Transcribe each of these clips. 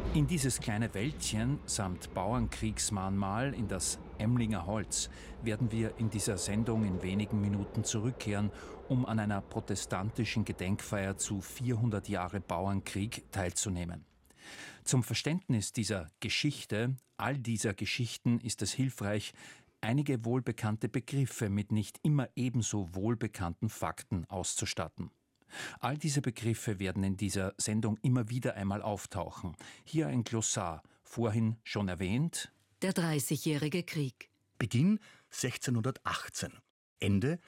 In dieses kleine Wäldchen samt Bauernkriegsmahnmal in das Emlinger Holz werden wir in dieser Sendung in wenigen Minuten zurückkehren, um an einer protestantischen Gedenkfeier zu 400 Jahre Bauernkrieg teilzunehmen. Zum Verständnis dieser Geschichte, all dieser Geschichten, ist es hilfreich, einige wohlbekannte Begriffe mit nicht immer ebenso wohlbekannten Fakten auszustatten. All diese Begriffe werden in dieser Sendung immer wieder einmal auftauchen. Hier ein Glossar, vorhin schon erwähnt. Der Dreißigjährige Krieg. Beginn 1618, Ende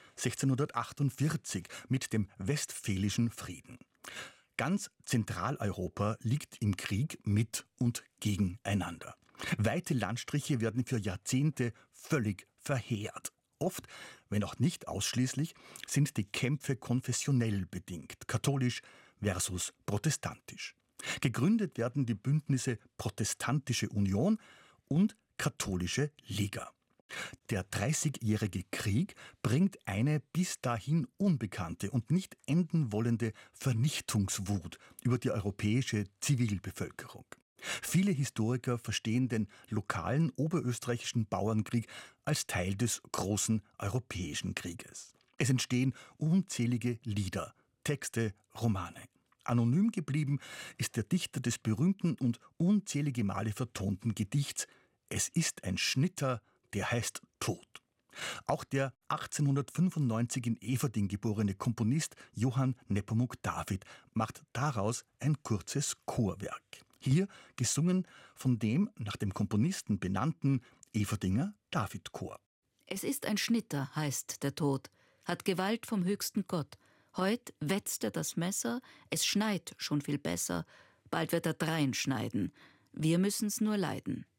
1648 mit dem Westfälischen Frieden. Ganz Zentraleuropa liegt im Krieg mit und gegeneinander. Weite Landstriche werden für Jahrzehnte völlig verheert. Oft, wenn auch nicht ausschließlich, sind die Kämpfe konfessionell bedingt, katholisch versus protestantisch. Gegründet werden die Bündnisse Protestantische Union und Katholische Liga. Der Dreißigjährige Krieg bringt eine bis dahin unbekannte und nicht enden wollende Vernichtungswut über die europäische Zivilbevölkerung. Viele Historiker verstehen den lokalen oberösterreichischen Bauernkrieg als Teil des großen europäischen Krieges. Es entstehen unzählige Lieder, Texte, Romane. Anonym geblieben ist der Dichter des berühmten und unzählige Male vertonten Gedichts »Es ist ein Schnitter, der heißt Tod«. Auch der 1895 in Everding geborene Komponist Johann Nepomuk David macht daraus ein kurzes Chorwerk. Hier gesungen von dem nach dem Komponisten benannten Everdinger Davidchor. Es ist ein Schnitter, heißt der Tod, hat Gewalt vom höchsten Gott. Heut wetzt er das Messer, es schneit schon viel besser, bald wird er drein schneiden. Wir müssen's nur leiden.